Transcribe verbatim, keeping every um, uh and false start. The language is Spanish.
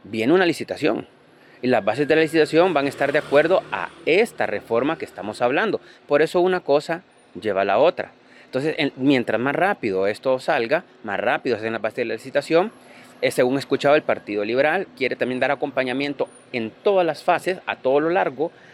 viene una licitación. Y las bases de la licitación van a estar de acuerdo a esta reforma que estamos hablando. Por eso una cosa lleva a la otra. Entonces, en, mientras más rápido esto salga, más rápido se hacen las bases de la licitación. Eh, según escuchaba, el Partido Liberal quiere también dar acompañamiento en todas las fases, a todo lo largo,